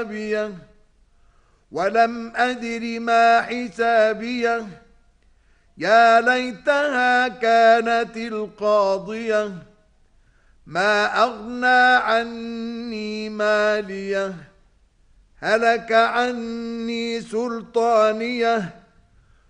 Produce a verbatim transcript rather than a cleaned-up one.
حسابيه ولم أدر ما حسابيه يا ليتها كانت القاضية ما أغنى عني ماليه هلك عني سلطانيه